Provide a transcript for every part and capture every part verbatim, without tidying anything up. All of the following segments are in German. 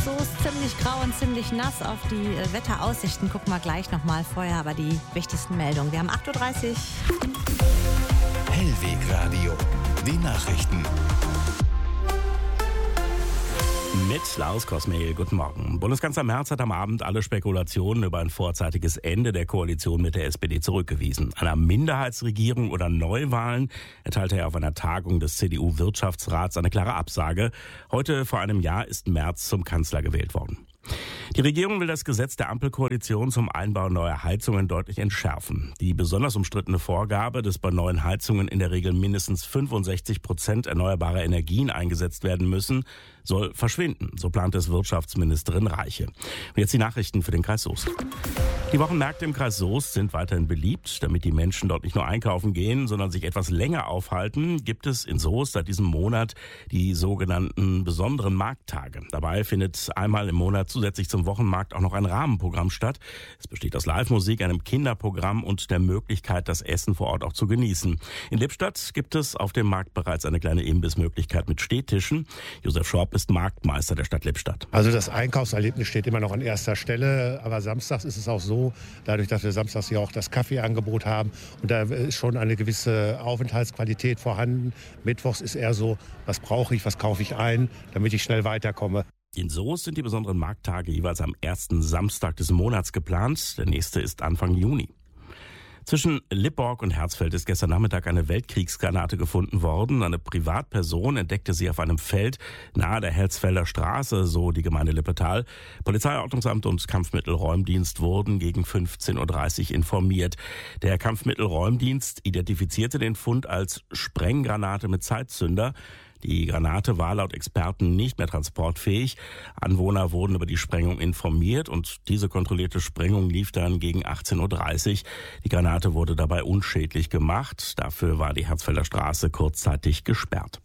Soest ziemlich grau und ziemlich nass. Auf die äh, Wetteraussichten gucken wir gleich nochmal. Vorher aber die wichtigsten Meldungen. Wir haben acht Uhr dreißig. Hellwegradio, die Nachrichten. Mit Klaus Kosmehl, guten Morgen. Bundeskanzler Merz hat am Abend alle Spekulationen über ein vorzeitiges Ende der Koalition mit der S P D zurückgewiesen. Einer Minderheitsregierung oder Neuwahlen erteilte er auf einer Tagung des C D U-Wirtschaftsrats eine klare Absage. Heute vor einem Jahr ist Merz zum Kanzler gewählt worden. Die Regierung will das Gesetz der Ampelkoalition zum Einbau neuer Heizungen deutlich entschärfen. Die besonders umstrittene Vorgabe, dass bei neuen Heizungen in der Regel mindestens fünfundsechzig Prozent erneuerbare Energien eingesetzt werden müssen, soll verschwinden. So plant es Wirtschaftsministerin Reiche. Und jetzt die Nachrichten für den Kreis Soest. Die Wochenmärkte im Kreis Soest sind weiterhin beliebt. Damit die Menschen dort nicht nur einkaufen gehen, sondern sich etwas länger aufhalten, gibt es in Soest seit diesem Monat die sogenannten besonderen Markttage. Dabei findet einmal im Monat zusätzlich zum Wochenmarkt auch noch ein Rahmenprogramm statt. Es besteht aus Live-Musik, einem Kinderprogramm und der Möglichkeit, das Essen vor Ort auch zu genießen. In Lippstadt gibt es auf dem Markt bereits eine kleine Imbissmöglichkeit mit Stehtischen. Josef Schorb ist Marktmeister der Stadt Lippstadt. Also das Einkaufserlebnis steht immer noch an erster Stelle, aber samstags ist es auch so, dadurch, dass wir samstags ja auch das Kaffeeangebot haben und da ist schon eine gewisse Aufenthaltsqualität vorhanden. Mittwochs ist eher so, was brauche ich, was kaufe ich ein, damit ich schnell weiterkomme. In Soest sind die besonderen Markttage jeweils am ersten Samstag des Monats geplant. Der nächste ist Anfang Juni. Zwischen Lipborg und Herzfeld ist gestern Nachmittag eine Weltkriegsgranate gefunden worden. Eine Privatperson entdeckte sie auf einem Feld nahe der Herzfelder Straße, so die Gemeinde Lippetal. Polizeiordnungsamt und Kampfmittelräumdienst wurden gegen fünfzehn Uhr dreißig informiert. Der Kampfmittelräumdienst identifizierte den Fund als Sprenggranate mit Zeitzünder. Die Granate war laut Experten nicht mehr transportfähig. Anwohner wurden über die Sprengung informiert und diese kontrollierte Sprengung lief dann gegen achtzehn Uhr dreißig. Die Granate wurde dabei unschädlich gemacht. Dafür war die Herzfelder Straße kurzzeitig gesperrt.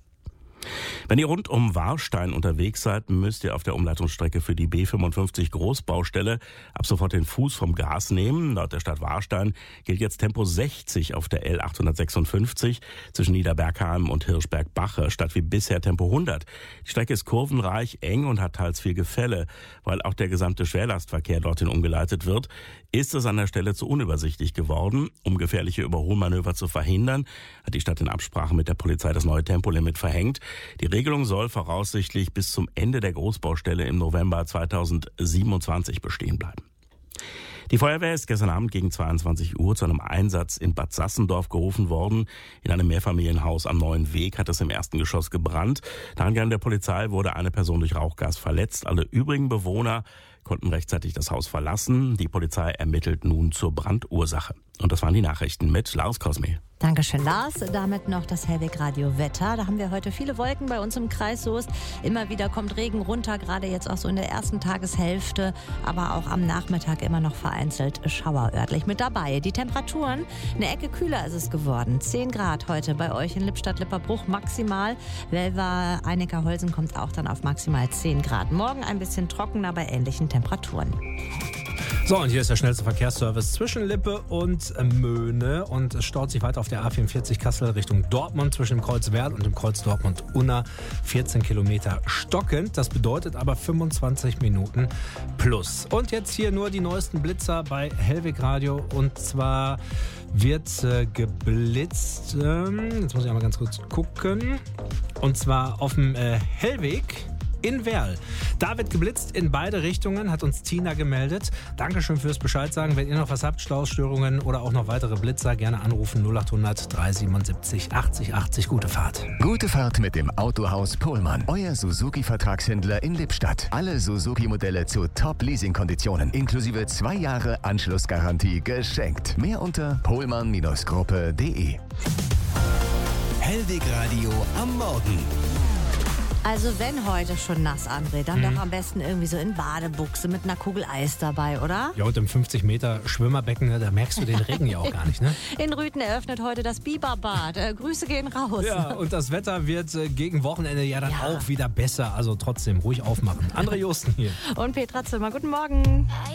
Wenn ihr rund um Warstein unterwegs seid, müsst ihr auf der Umleitungsstrecke für die B fünfundfünfzig Großbaustelle ab sofort den Fuß vom Gas nehmen. Laut der Stadt Warstein gilt jetzt Tempo sechzig auf der L achthundertsechsundfünfzig zwischen Niederbergheim und Hirschberg-Bache statt wie bisher Tempo hundert. Die Strecke ist kurvenreich, eng und hat teils viel Gefälle. Weil auch der gesamte Schwerlastverkehr dorthin umgeleitet wird, ist es an der Stelle zu unübersichtlich geworden. Um gefährliche Überholmanöver zu verhindern, hat die Stadt in Absprache mit der Polizei das neue Tempolimit verhängt. Die Regelung soll voraussichtlich bis zum Ende der Großbaustelle im November zweitausendsiebenundzwanzig bestehen bleiben. Die Feuerwehr ist gestern Abend gegen zweiundzwanzig Uhr zu einem Einsatz in Bad Sassendorf gerufen worden. In einem Mehrfamilienhaus am Neuen Weg hat es im ersten Geschoss gebrannt. Nach Angaben der Polizei wurde eine Person durch Rauchgas verletzt. Alle übrigen Bewohner konnten rechtzeitig das Haus verlassen. Die Polizei ermittelt nun zur Brandursache. Und das waren die Nachrichten mit Lars Kosmehl. Dankeschön, Lars. Damit noch das Hellwegradio Wetter. Da haben wir heute viele Wolken bei uns im Kreis Soest. Immer wieder kommt Regen runter, gerade jetzt auch so in der ersten Tageshälfte. Aber auch am Nachmittag immer noch vereinzelt schauerörtlich mit dabei. Die Temperaturen, eine Ecke kühler ist es geworden. zehn Grad heute bei euch in Lippstadt-Lipperbruch maximal. Welver, Einecker-Holsen kommt auch dann auf maximal zehn Grad. Morgen ein bisschen trockener bei ähnlichen Temperaturen. So, und hier ist der schnellste Verkehrsservice zwischen Lippe und Möhne und es staut sich weiter auf der A vierundvierzig Kassel Richtung Dortmund zwischen dem Kreuz Werl und dem Kreuz Dortmund-Unna. vierzehn Kilometer stockend, das bedeutet aber fünfundzwanzig Minuten plus. Und jetzt hier nur die neuesten Blitzer bei Hellwegradio und zwar wird äh, geblitzt, ähm, jetzt muss ich einmal ganz kurz gucken, und zwar auf dem äh, Hellweg in Werl. Da wird geblitzt in beide Richtungen, hat uns Tina gemeldet. Dankeschön fürs Bescheid sagen. Wenn ihr noch was habt, Stausstörungen oder auch noch weitere Blitzer, gerne anrufen null achthundert dreihundertsiebenundsiebzig achtzig achtzig. Gute Fahrt. Gute Fahrt mit dem Autohaus Pohlmann. Euer Suzuki-Vertragshändler in Lippstadt. Alle Suzuki-Modelle zu Top-Leasing-Konditionen. Inklusive zwei Jahre Anschlussgarantie geschenkt. Mehr unter pohlmann Gruppe punkt de. Hellwegradio am Morgen. Also wenn heute schon nass, André, dann Mhm. doch am besten irgendwie so in Badebuchse mit einer Kugel Eis dabei, oder? Ja, und im fünfzig Meter Schwimmerbecken, ne, da merkst du den Regen ja auch gar nicht, ne? In Rüthen eröffnet heute das Biberbad. Äh, Grüße gehen raus. Ja, und das Wetter wird äh, gegen Wochenende ja dann Ja. auch wieder besser. Also trotzdem ruhig aufmachen. André Josten hier. Und Petra Zimmer, guten Morgen.